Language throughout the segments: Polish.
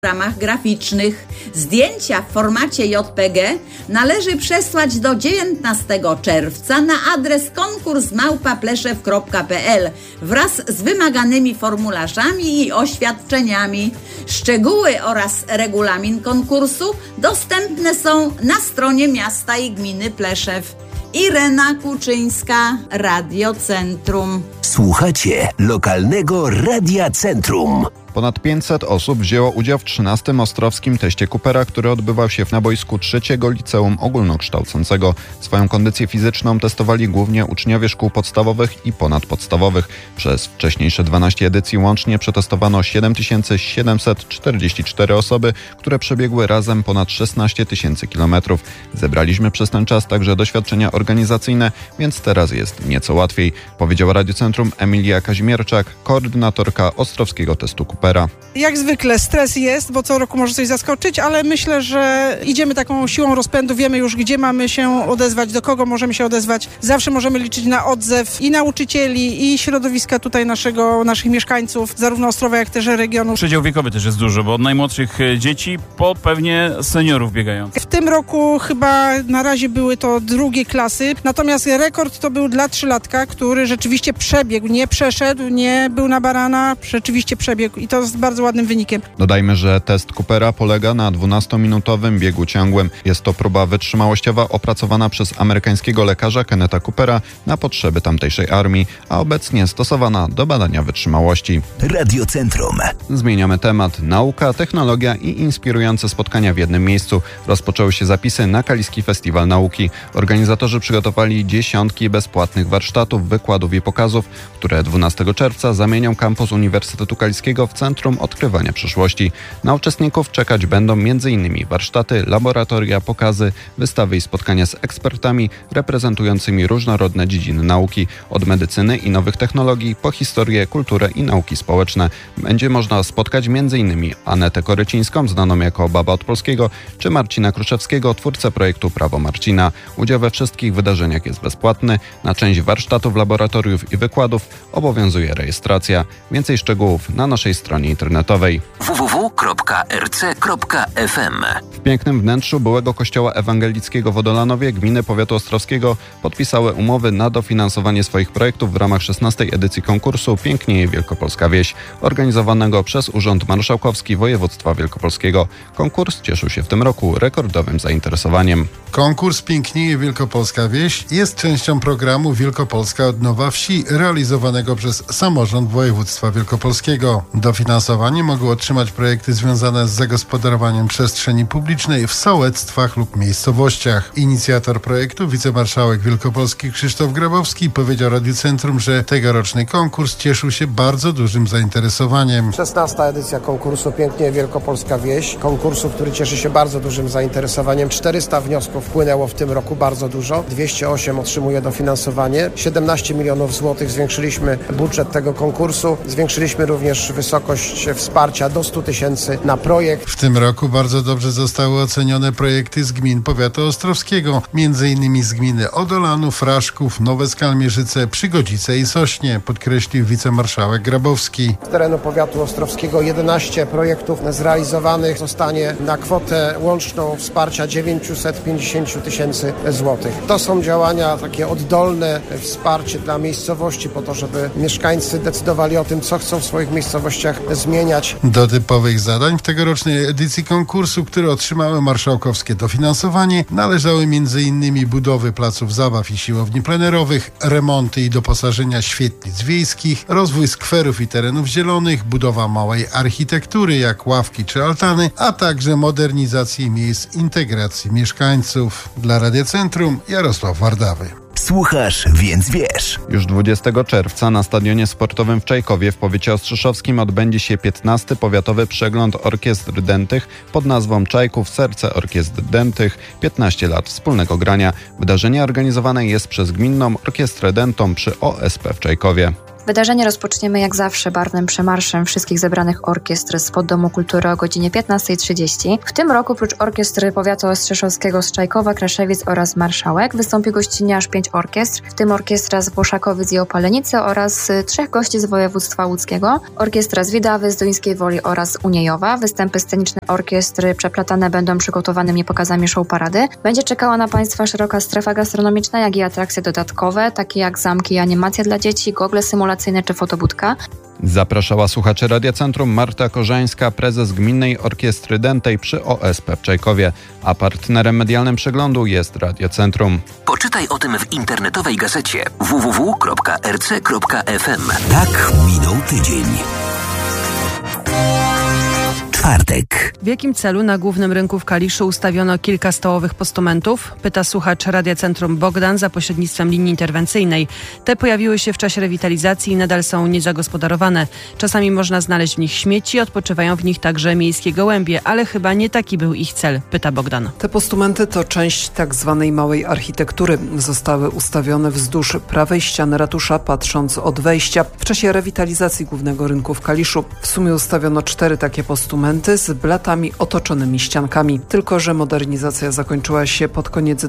ramach graficznych. Zdjęcia w formacie JPG należy przesłać do 19 czerwca na adres konkurs@pleszew.pl wraz z wymaganymi formularzami i oświadczeniami. Szczegóły oraz regulamin konkursu dostępne są na stronie miasta i gminy Pleszew. Irena Kuczyńska, Radio Centrum. Słuchacie lokalnego Radia Centrum. Ponad 500 osób wzięło udział w 13. Ostrowskim teście Coopera, który odbywał się na boisku 3. Liceum Ogólnokształcącego. Swoją kondycję fizyczną testowali głównie uczniowie szkół podstawowych i ponadpodstawowych. Przez wcześniejsze 12 edycji łącznie przetestowano 7744 osoby, które przebiegły razem ponad 16 tysięcy kilometrów. Zebraliśmy przez ten czas także doświadczenia organizacyjne, więc teraz jest nieco łatwiej, powiedziała Radio Centrum Emilia Kazimierczak, koordynatorka Ostrowskiego testu Coopera. Jak zwykle stres jest, bo co roku może coś zaskoczyć, ale myślę, że idziemy taką siłą rozpędu, wiemy już, gdzie mamy się odezwać, do kogo możemy się odezwać. Zawsze możemy liczyć na odzew i nauczycieli, i środowiska tutaj naszych mieszkańców, zarówno Ostrowa, jak też regionu. Przedział wiekowy też jest duży, bo od najmłodszych dzieci po pewnie seniorów biegających. W tym roku chyba na razie były to drugie klasy, natomiast rekord to był dla 3-latka, który rzeczywiście przebiegł, nie przeszedł, nie był na barana, rzeczywiście przebiegł i to z bardzo ładnym wynikiem. Dodajmy, że test Coopera polega na 12-minutowym biegu ciągłym. Jest to próba wytrzymałościowa opracowana przez amerykańskiego lekarza Kennetha Coopera na potrzeby tamtejszej armii, a obecnie stosowana do badania wytrzymałości. Radio Centrum. Zmieniamy temat. Nauka, technologia i inspirujące spotkania w jednym miejscu. Rozpoczęły się zapisy na Kaliski Festiwal Nauki. Organizatorzy przygotowali dziesiątki bezpłatnych warsztatów, wykładów i pokazów, które 12 czerwca zamienią kampus Uniwersytetu Kaliskiego w Centrum Odkrywania Przyszłości. Na uczestników czekać będą m.in. warsztaty, laboratoria, pokazy, wystawy i spotkania z ekspertami reprezentującymi różnorodne dziedziny nauki, od medycyny i nowych technologii po historię, kulturę i nauki społeczne. Będzie można spotkać m.in. Anetę Korycińską, znaną jako Baba od Polskiego, czy Marcina Kruszewskiego, twórcę projektu Prawo Marcina. Udział we wszystkich wydarzeniach jest bezpłatny. Na część warsztatów, laboratoriów i wykładów obowiązuje rejestracja. Więcej szczegółów na naszej stronie internetowej www.rc.fm. W pięknym wnętrzu byłego kościoła ewangelickiego w Odolanowie gminy powiatu ostrowskiego podpisały umowy na dofinansowanie swoich projektów w ramach 16. edycji konkursu Pięknieje Wielkopolska Wieś, organizowanego przez Urząd Marszałkowski Województwa Wielkopolskiego. Konkurs cieszył się w tym roku rekordowym zainteresowaniem. Konkurs Pięknieje Wielkopolska Wieś jest częścią programu Wielkopolska Odnowa Wsi realizowanego przez Samorząd Województwa Wielkopolskiego. Dofinansowanie mogły otrzymać projekty związane z zagospodarowaniem przestrzeni publicznej w sołectwach lub miejscowościach. Inicjator projektu, wicemarszałek Wielkopolski Krzysztof Grabowski, powiedział Radiu Centrum, że tegoroczny konkurs cieszył się bardzo dużym zainteresowaniem. 16. edycja konkursu Pięknieje Wielkopolska Wieś. Konkursu, który cieszy się bardzo dużym zainteresowaniem. 400 wniosków wpłynęło w tym roku, bardzo dużo. 208 otrzymuje dofinansowanie. 17 milionów złotych zwiększyliśmy budżet tego konkursu. Zwiększyliśmy również wysokość wsparcia do 100 tysięcy na projekt. W tym roku bardzo dobrze zostały ocenione projekty z gmin powiatu ostrowskiego, m.in. z gminy Odolanów, Raszków, Nowe Skalmierzyce, Przygodzice i Sośnie, podkreślił wicemarszałek Grabowski. Z terenu powiatu ostrowskiego 11 projektów zrealizowanych zostanie na kwotę łączną wsparcia 950 tysięcy złotych. To są działania takie oddolne, wsparcie dla miejscowości po to, żeby mieszkańcy decydowali o tym, co chcą w swoich miejscowościach zmieniać. Do typowych zadań w tegorocznej edycji konkursu, które otrzymały marszałkowskie dofinansowanie, należały m.in. budowy placów zabaw i siłowni plenerowych, remonty i doposażenia świetlic wiejskich, rozwój skwerów i terenów zielonych, budowa małej architektury jak ławki czy altany, a także modernizacji miejsc integracji mieszkańców. Dla Radia Centrum Jarosław Wardawy. Słuchasz, więc wiesz. Już 20 czerwca na stadionie sportowym w Czajkowie w powiecie ostrzeszowskim odbędzie się 15. powiatowy przegląd orkiestr dętych pod nazwą Czajków Serce Orkiestr Dętych 15 lat wspólnego grania. Wydarzenie organizowane jest przez Gminną Orkiestrę Dętą przy OSP w Czajkowie. Wydarzenie rozpoczniemy jak zawsze barwnym przemarszem wszystkich zebranych orkiestr spod Domu Kultury o godzinie 15:30. W tym roku prócz orkiestry powiatu ostrzeszowskiego z Czajkowa, Kraszewic oraz Marszałek wystąpi gościnnie aż 5 orkiestr, w tym orkiestra z Włoszakowic i Opalenicy oraz 3 gości z województwa łódzkiego, orkiestra z Widawy, z Duńskiej Woli oraz Uniejowa. Występy sceniczne orkiestry przeplatane będą przygotowanymi pokazami show parady. Będzie czekała na Państwa szeroka strefa gastronomiczna, jak i atrakcje dodatkowe, takie jak zamki i animacje dla dzieci, gogle symulacyjne czy fotobudka. Zapraszała słuchaczy Radia Centrum Marta Korzańska, prezes Gminnej Orkiestry Dętej przy OSP w Czajkowie, a partnerem medialnym przeglądu jest Radio Centrum. Poczytaj o tym w internetowej gazecie www.rc.fm. Tak minął tydzień. Czwartek. W jakim celu na głównym rynku w Kaliszu ustawiono kilka stołowych postumentów? Pyta słuchacz Radia Centrum Bogdan za pośrednictwem linii interwencyjnej. Te pojawiły się w czasie rewitalizacji i nadal są niezagospodarowane. Czasami można znaleźć w nich śmieci, odpoczywają w nich także miejskie gołębie, ale chyba nie taki był ich cel, pyta Bogdan. Te postumenty to część tak zwanej małej architektury. Zostały ustawione wzdłuż prawej ściany ratusza, patrząc od wejścia. W czasie rewitalizacji głównego rynku w Kaliszu w sumie ustawiono 4 takie postumenty z blatami otoczonymi ściankami. Tylko że modernizacja zakończyła się pod koniec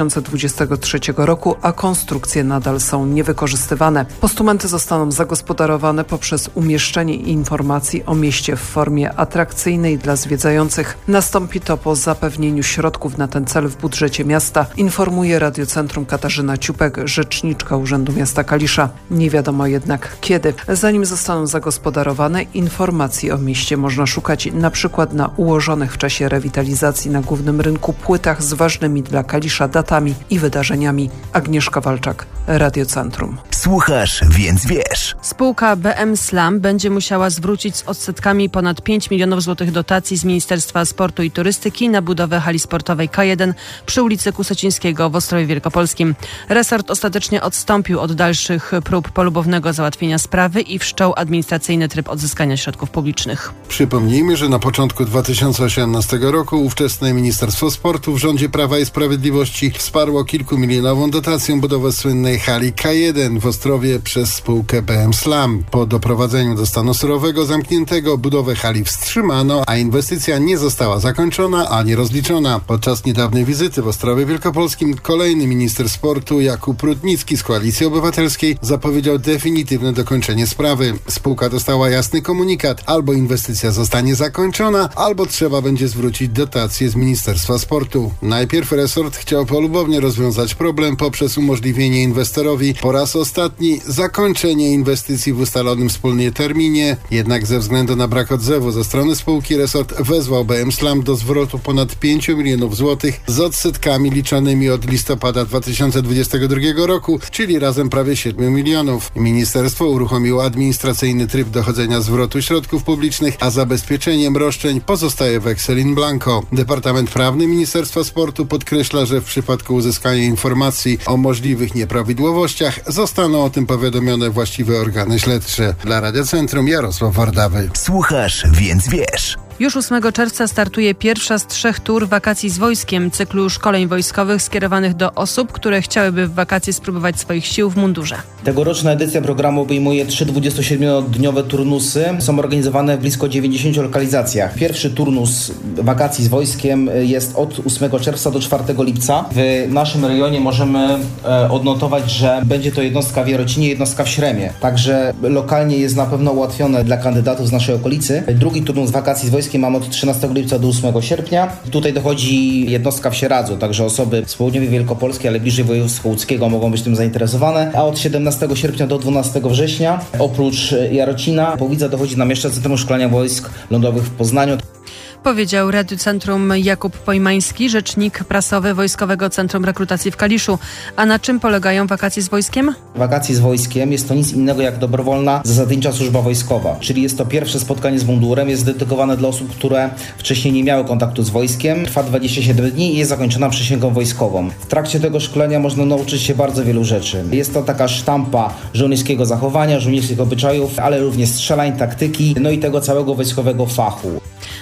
2023 roku, a konstrukcje nadal są niewykorzystywane. Postumenty zostaną zagospodarowane poprzez umieszczenie informacji o mieście w formie atrakcyjnej dla zwiedzających. Nastąpi to po zapewnieniu środków na ten cel w budżecie miasta, informuje Radio Centrum Katarzyna Ciupek, rzeczniczka Urzędu Miasta Kalisza. Nie wiadomo jednak kiedy. Zanim zostaną zagospodarowane, informacji o mieście można szukać na przykład na ułożonych w czasie rewitalizacji na głównym rynku płytach z ważnymi dla Kalisza datami i wydarzeniami. Agnieszka Walczak, Radio Centrum. Słuchasz, więc wiesz. Spółka BM Slam będzie musiała zwrócić z odsetkami ponad 5 milionów złotych dotacji z Ministerstwa Sportu i Turystyki na budowę hali sportowej K1 przy ulicy Kusocińskiego w Ostrowie Wielkopolskim. Resort ostatecznie odstąpił od dalszych prób polubownego załatwienia sprawy i wszczął administracyjny tryb odzyskania środków publicznych. Przypomnijmy, że na początku 2018 roku ówczesne Ministerstwo Sportu w rządzie Prawa i Sprawiedliwości wsparło kilkumilionową dotacją budowę słynnej hali K1 w Ostrowie przez spółkę BM Slam. Po doprowadzeniu do stanu surowego zamkniętego budowę hali wstrzymano, a inwestycja nie została zakończona ani rozliczona. Podczas niedawnej wizyty w Ostrowie Wielkopolskim kolejny minister sportu Jakub Rutnicki z Koalicji Obywatelskiej zapowiedział definitywne dokończenie sprawy. Spółka dostała jasny komunikat: albo inwestycja zostanie zakończona, albo trzeba będzie zwrócić dotacje z Ministerstwa Sportu. Najpierw resort chciał polubownie rozwiązać problem poprzez umożliwienie inwestorowi po raz ostatni zakończenie inwestycji w ustalonym wspólnie terminie. Jednak ze względu na brak odzewu ze strony spółki resort wezwał BM Slam do zwrotu ponad 5 milionów złotych z odsetkami liczonymi od listopada 2022 roku, czyli razem prawie 7 milionów. Ministerstwo uruchomiło administracyjny tryb dochodzenia zwrotu środków publicznych, a zabezpieczeniem roszczeń pozostaje weksel in blanco. Departament Prawny Ministerstwa Sportu podkreśla, że w przypadku uzyskania informacji o możliwych nieprawidłowościach zostaną o tym powiadomione właściwe organy śledcze. Dla Radia Centrum Jarosław Wardawy. Słuchasz, więc wiesz. Już 8 czerwca startuje pierwsza z 3 tur wakacji z wojskiem, cyklu szkoleń wojskowych skierowanych do osób, które chciałyby w wakacje spróbować swoich sił w mundurze. Tegoroczna edycja programu obejmuje 3 27-dniowe turnusy. Są organizowane w blisko 90 lokalizacjach. Pierwszy turnus wakacji z wojskiem jest od 8 czerwca do 4 lipca. W naszym rejonie możemy odnotować, że będzie to jednostka w Jarocinie, jednostka w Śremie. Także lokalnie jest na pewno ułatwione dla kandydatów z naszej okolicy. Drugi turnus wakacji z wojskiem mamy od 13 lipca do 8 sierpnia. Tutaj dochodzi jednostka w Sieradzu, także osoby z południowej Wielkopolski, ale bliżej województwa łódzkiego mogą być tym zainteresowane. A od 17 sierpnia do 12 września, oprócz Jarocina, Powidza dochodzi nam jeszcze Centrum Szkolenia Wojsk Lądowych w Poznaniu. Powiedział Radiu Centrum Jakub Pojmański, rzecznik prasowy Wojskowego Centrum Rekrutacji w Kaliszu. A na czym polegają wakacje z wojskiem? Wakacje z wojskiem jest to nic innego jak dobrowolna, zasadnicza służba wojskowa. Czyli jest to pierwsze spotkanie z mundurem, jest dedykowane dla osób, które wcześniej nie miały kontaktu z wojskiem. Trwa 27 dni i jest zakończona przysięgą wojskową. W trakcie tego szkolenia można nauczyć się bardzo wielu rzeczy. Jest to taka sztampa żołnierskiego zachowania, żołnierskich obyczajów, ale również strzelań, taktyki, no i tego całego wojskowego fachu.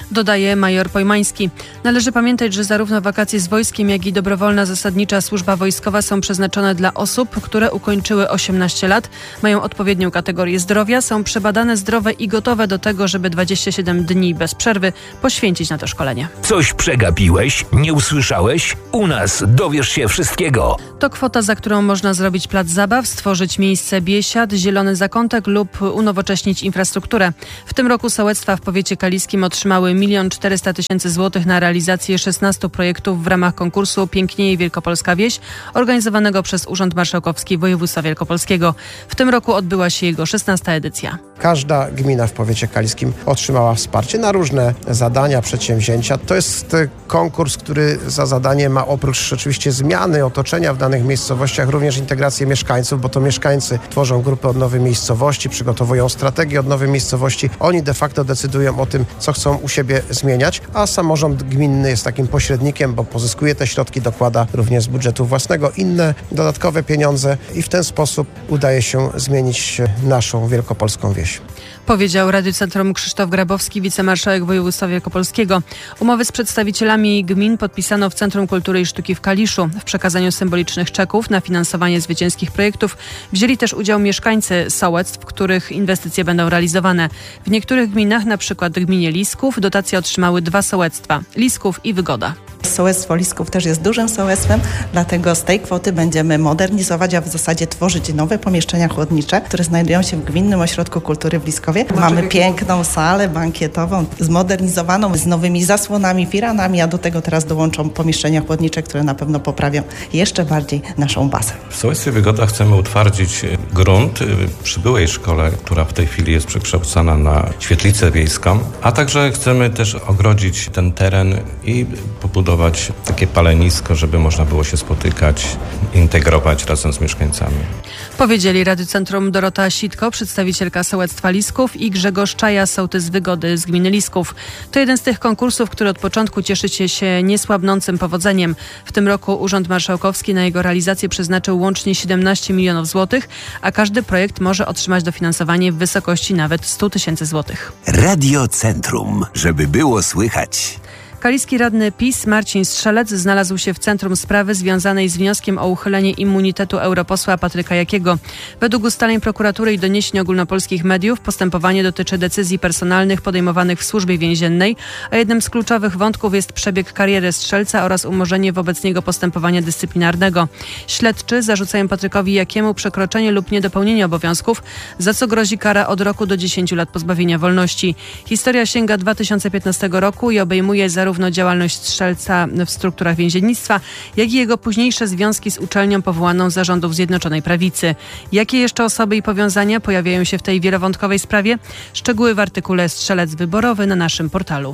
dodaje major Pojmański. Należy pamiętać, że zarówno wakacje z wojskiem, jak i dobrowolna zasadnicza służba wojskowa są przeznaczone dla osób, które ukończyły 18 lat, mają odpowiednią kategorię zdrowia, są przebadane, zdrowe i gotowe do tego, żeby 27 dni bez przerwy poświęcić na to szkolenie. Coś przegapiłeś? Nie usłyszałeś? U nas dowiesz się wszystkiego. To kwota, za którą można zrobić plac zabaw, stworzyć miejsce biesiad, zielony zakątek lub unowocześnić infrastrukturę. W tym roku sołectwa w powiecie kaliskim otrzymały 1 400 000 złotych na realizację 16 projektów w ramach konkursu Pięknieje Wielkopolska Wieś, organizowanego przez Urząd Marszałkowski Województwa Wielkopolskiego. W tym roku odbyła się jego 16. edycja. Każda gmina w powiecie kaliskim otrzymała wsparcie na różne zadania, przedsięwzięcia. To jest konkurs, który za zadanie ma oprócz oczywiście zmiany otoczenia w danych miejscowościach również integrację mieszkańców, bo to mieszkańcy tworzą grupy odnowy miejscowości, przygotowują strategię odnowy miejscowości. Oni de facto decydują o tym, co chcą u siebie zmieniać, a samorząd gminny jest takim pośrednikiem, bo pozyskuje te środki, dokłada również z budżetu własnego inne dodatkowe pieniądze i w ten sposób udaje się zmienić naszą wielkopolską wieś. Powiedział Radiocentrum Krzysztof Grabowski, wicemarszałek województwa wielkopolskiego. Umowy z przedstawicielami gmin podpisano w Centrum Kultury i Sztuki w Kaliszu. W przekazaniu symbolicznych czeków na finansowanie zwycięskich projektów wzięli też udział mieszkańcy sołectw, w których inwestycje będą realizowane. W niektórych gminach, na przykład w gminie Lisków, dotacje otrzymały 2 sołectwa – Lisków i Wygoda. Sołectwo Lisków też jest dużym sołectwem, dlatego z tej kwoty będziemy modernizować, a w zasadzie tworzyć nowe pomieszczenia chłodnicze, które znajdują się w Gminnym Ośrodku Kultury w Liskowie. Mamy piękną salę bankietową, zmodernizowaną, z nowymi zasłonami, firanami, a do tego teraz dołączą pomieszczenia chłodnicze, które na pewno poprawią jeszcze bardziej naszą bazę. W sołectwie Wygoda chcemy utwardzić grunt przy byłej szkole, która w tej chwili jest przekształcana na świetlicę wiejską, a także chcemy też ogrodzić ten teren i pobudować takie palenisko, żeby można było się spotykać, integrować razem z mieszkańcami. Powiedzieli Radiocentrum Dorota Sitko, przedstawicielka sołectwa Lisków, i Grzegorz Czaja, sołtys Wygody z gminy Lisków. To jeden z tych konkursów, który od początku cieszy się niesłabnącym powodzeniem. W tym roku Urząd Marszałkowski na jego realizację przeznaczył łącznie 17 milionów złotych, a każdy projekt może otrzymać dofinansowanie w wysokości nawet 100 000 złotych. Radiocentrum, żeby było słychać. Kaliski radny PiS Marcin Strzelec znalazł się w centrum sprawy związanej z wnioskiem o uchylenie immunitetu europosła Patryka Jakiego. Według ustaleń prokuratury i doniesień ogólnopolskich mediów postępowanie dotyczy decyzji personalnych podejmowanych w służbie więziennej, a jednym z kluczowych wątków jest przebieg kariery Strzelca oraz umorzenie wobec niego postępowania dyscyplinarnego. Śledczy zarzucają Patrykowi Jakiemu przekroczenie lub niedopełnienie obowiązków, za co grozi kara od roku do 10 lat pozbawienia wolności. Historia sięga 2015 roku i obejmuje zarówno działalność Strzelca w strukturach więziennictwa, jak i jego późniejsze związki z uczelnią powołaną za rządów Zjednoczonej Prawicy. Jakie jeszcze osoby i powiązania pojawiają się w tej wielowątkowej sprawie? Szczegóły w artykule Strzelec wyborowy na naszym portalu.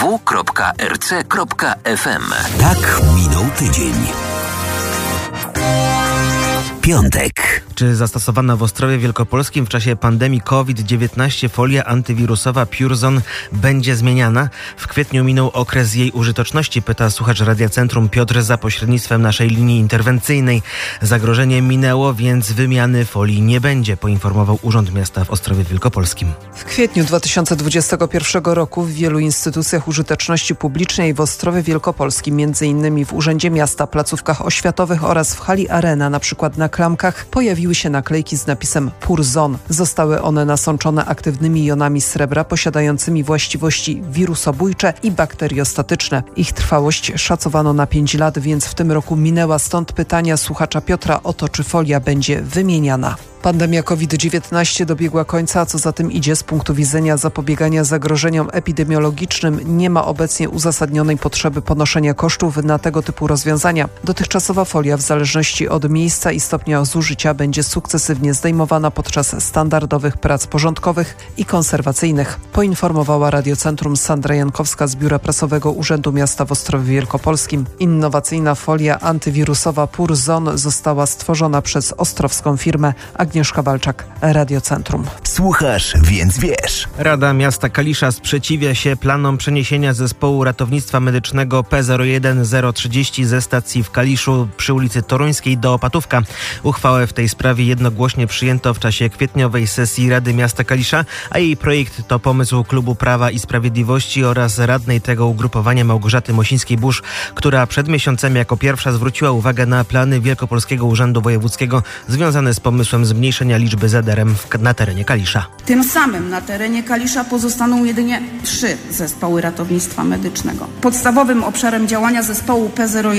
www.rc.fm. Tak minął tydzień. Piątek. Czy zastosowana w Ostrowie Wielkopolskim w czasie pandemii COVID-19 folia antywirusowa Purzone będzie zmieniana? W kwietniu minął okres jej użyteczności, pyta słuchacz Radiocentrum Piotr za pośrednictwem naszej linii interwencyjnej. Zagrożenie minęło, więc wymiany folii nie będzie, poinformował Urząd Miasta w Ostrowie Wielkopolskim. W kwietniu 2021 roku w wielu instytucjach użyteczności publicznej w Ostrowie Wielkopolskim, m.in. w Urzędzie Miasta, placówkach oświatowych oraz w hali Arena, np. na klamkach, pojawiły się naklejki z napisem Purzone. Zostały one nasączone aktywnymi jonami srebra posiadającymi właściwości wirusobójcze i bakteriostatyczne. Ich trwałość szacowano na 5 lat, więc w tym roku minęła, stąd pytania słuchacza Piotra o to, czy folia będzie wymieniana. Pandemia COVID-19 dobiegła końca, a co za tym idzie z punktu widzenia zapobiegania zagrożeniom epidemiologicznym, nie ma obecnie uzasadnionej potrzeby ponoszenia kosztów na tego typu rozwiązania. Dotychczasowa folia w zależności od miejsca i stopnia zużycia będzie sukcesywnie zdejmowana podczas standardowych prac porządkowych i konserwacyjnych, poinformowała Radiocentrum Sandra Jankowska z Biura Prasowego Urzędu Miasta w Ostrowie Wielkopolskim. Innowacyjna folia antywirusowa Purzone została stworzona przez ostrowską firmę Agnieszka Walczak, Radio Centrum. Słuchasz, więc wiesz. Rada Miasta Kalisza sprzeciwia się planom przeniesienia zespołu ratownictwa medycznego P01030 ze stacji w Kaliszu przy ulicy Toruńskiej do Opatówka. Uchwałę w tej sprawie jednogłośnie przyjęto w czasie kwietniowej sesji Rady Miasta Kalisza, a jej projekt to pomysł Klubu Prawa i Sprawiedliwości oraz radnej tego ugrupowania Małgorzaty Mosińskiej-Busz, która przed miesiącem jako pierwsza zwróciła uwagę na plany Wielkopolskiego Urzędu Wojewódzkiego związane z pomysłem zmniejszenia liczby ZRM na terenie Kalisza. Tym samym na terenie Kalisza pozostaną jedynie 3 zespoły ratownictwa medycznego. Podstawowym obszarem działania zespołu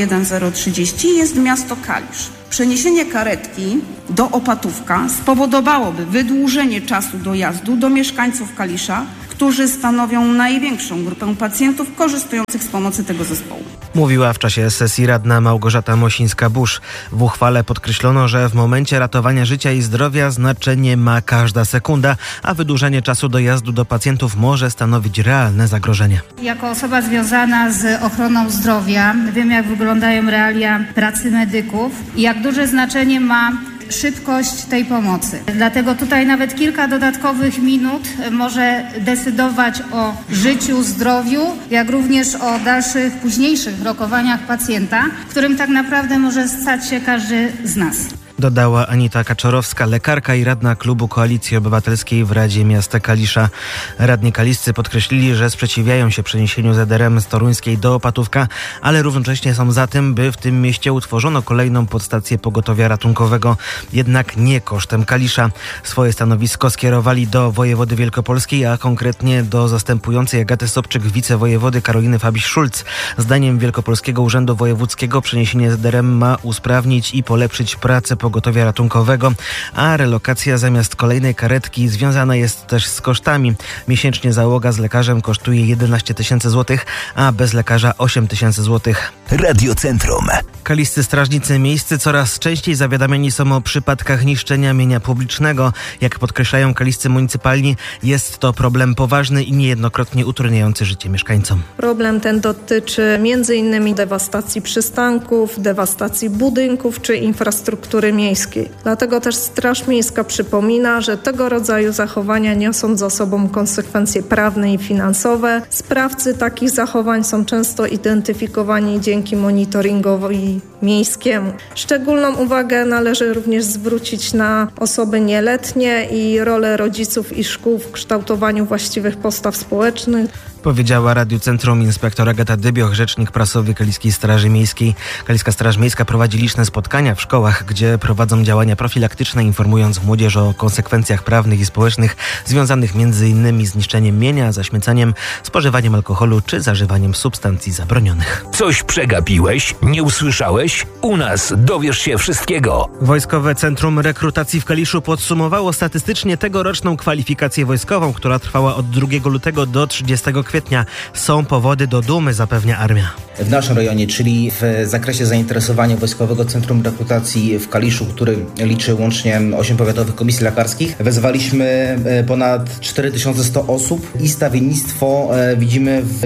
P01030 jest miasto Kalisz. Przeniesienie karetki do Opatówka spowodowałoby wydłużenie czasu dojazdu do mieszkańców Kalisza, którzy stanowią największą grupę pacjentów korzystających z pomocy tego zespołu. Mówiła w czasie sesji radna Małgorzata Mosińska-Busz. W uchwale podkreślono, że w momencie ratowania życia i zdrowia znaczenie ma każda sekunda, a wydłużenie czasu dojazdu do pacjentów może stanowić realne zagrożenie. Jako osoba związana z ochroną zdrowia wiem, jak wyglądają realia pracy medyków i jak duże znaczenie ma szybkość tej pomocy. Dlatego tutaj nawet kilka dodatkowych minut może decydować o życiu, zdrowiu, jak również o dalszych, późniejszych rokowaniach pacjenta, którym tak naprawdę może stać się każdy z nas. Dodała Anita Kaczorowska, lekarka i radna klubu Koalicji Obywatelskiej w Radzie Miasta Kalisza. Radni kaliscy podkreślili, że sprzeciwiają się przeniesieniu ZRM z Toruńskiej do Opatówka, ale równocześnie są za tym, by w tym mieście utworzono kolejną podstację pogotowia ratunkowego, jednak nie kosztem Kalisza. Swoje stanowisko skierowali do wojewody wielkopolskiej, a konkretnie do zastępującej Agaty Sobczyk wicewojewody Karoliny Fabiś-Szulc. Zdaniem Wielkopolskiego Urzędu Wojewódzkiego przeniesienie ZRM ma usprawnić i polepszyć pracę pogotowia ratunkowego, a relokacja zamiast kolejnej karetki związana jest też z kosztami. Miesięcznie załoga z lekarzem kosztuje 11 000 złotych, a bez lekarza 8 000 złotych. Radio Centrum. Kaliscy strażnicy miejscy coraz częściej zawiadamiani są o przypadkach niszczenia mienia publicznego. Jak podkreślają kaliscy municypalni, jest to problem poważny i niejednokrotnie utrudniający życie mieszkańcom. Problem ten dotyczy m.in. dewastacji przystanków, dewastacji budynków czy infrastruktury miejskiej. Dlatego też Straż Miejska przypomina, że tego rodzaju zachowania niosą za sobą konsekwencje prawne i finansowe. Sprawcy takich zachowań są często identyfikowani dzięki monitoringowi miejskiemu. Szczególną uwagę należy również zwrócić na osoby nieletnie i rolę rodziców i szkół w kształtowaniu właściwych postaw społecznych. Powiedziała Radiu Centrum inspektor Agata Dybioch, rzecznik prasowy Kaliskiej Straży Miejskiej. Kaliska Straż Miejska prowadzi liczne spotkania w szkołach, gdzie prowadzą działania profilaktyczne, informując młodzież o konsekwencjach prawnych i społecznych związanych m.in. z niszczeniem mienia, zaśmiecaniem, spożywaniem alkoholu czy zażywaniem substancji zabronionych. Coś przegapiłeś? Nie usłyszałeś? U nas dowiesz się wszystkiego. Wojskowe Centrum Rekrutacji w Kaliszu podsumowało statystycznie tegoroczną kwalifikację wojskową, która trwała od 2 lutego do 30 kwietnia. Są powody do dumy, zapewnia armia. W naszym rejonie, czyli w zakresie zainteresowania Wojskowego Centrum Rekrutacji w Kaliszu, który liczy łącznie 8 powiatowych komisji lekarskich, wezwaliśmy ponad 4100 osób i stawiennictwo widzimy w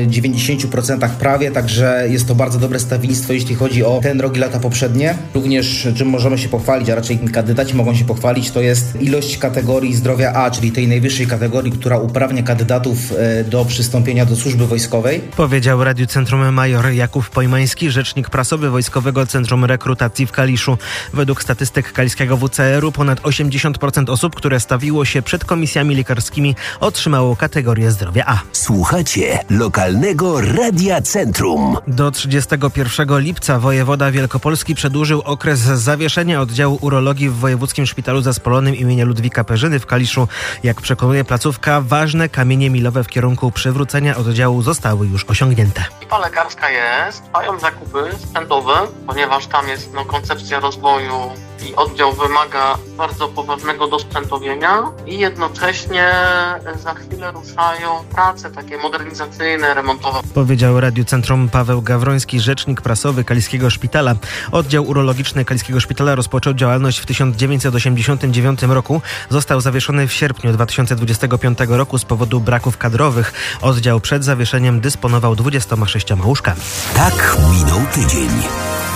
90% prawie, także jest to bardzo dobre stawiennictwo, jeśli chodzi o ten rok i lata poprzednie. Również czym możemy się pochwalić, a raczej kandydaci mogą się pochwalić, to jest ilość kategorii zdrowia A, czyli tej najwyższej kategorii, która uprawnia kandydatów do przystąpienia do służby wojskowej. Powiedział Radiu Centrum major Jakub Pojmański, rzecznik prasowy Wojskowego Centrum Rekrutacji w Kaliszu. Według statystyk kaliskiego WCR-u ponad 80% osób, które stawiło się przed komisjami lekarskimi, otrzymało kategorię zdrowia A. Słuchacie lokalnego Radia Centrum. Do 31 lipca wojewoda Wielkopolski przedłużył okres zawieszenia oddziału urologii w Wojewódzkim Szpitalu Zespolonym imienia Ludwika Perzyny w Kaliszu. Jak przekonuje placówka, ważne kamienie milowe w kierunku przywrócenia oddziału zostały już osiągnięte. Ekipa lekarska jest, trwają zakupy sprzętowe, ponieważ tam jest koncepcja rozwoju i oddział wymaga bardzo poważnego dosprzętowienia i jednocześnie za chwilę ruszają prace takie modernizacyjne, remontowe. Powiedział Radiu Centrum Paweł Gawroński, rzecznik prasowy Kaliskiego Szpitala. Oddział urologiczny Kaliskiego Szpitala rozpoczął działalność w 1989 roku. Został zawieszony w sierpniu 2025 roku z powodu braków kadrowych. Oddział przed zawieszeniem dysponował 26 łóżkami. Tak minął tydzień.